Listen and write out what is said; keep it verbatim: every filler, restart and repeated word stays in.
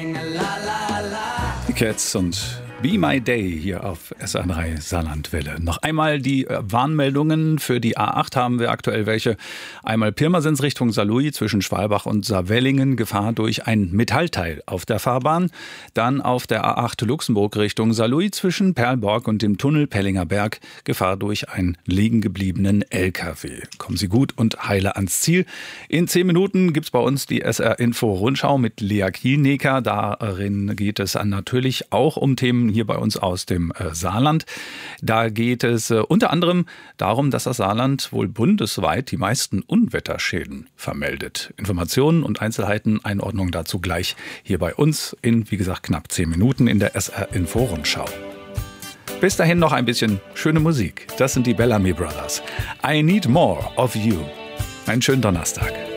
Die Cats und Be My Day hier auf S R drei Saarlandwelle. Noch einmal die Warnmeldungen für die A acht haben wir aktuell welche. Einmal Pirmasens Richtung Saarlouis zwischen Schwalbach und Saarwellingen, Gefahr durch ein Metallteil auf der Fahrbahn. Dann auf der A acht Luxemburg Richtung Saarlouis zwischen Perlborg und dem Tunnel Pellinger Berg, Gefahr durch einen liegen gebliebenen L K W. Kommen Sie gut und heile ans Ziel. In zehn Minuten gibt's bei uns die S R-Info-Rundschau mit Lea Kielnecker. Darin geht es natürlich auch um Themen hier bei uns aus dem äh, Saarland. Da geht es äh, unter anderem darum, dass das Saarland wohl bundesweit die meisten Unwetterschäden vermeldet. Informationen und Einzelheiten, Einordnung dazu gleich hier bei uns in, wie gesagt, knapp zehn Minuten in der S R-Info-Rundschau. Bis dahin noch ein bisschen schöne Musik. Das sind die Bellamy Brothers. I Need More of You. Einen schönen Donnerstag.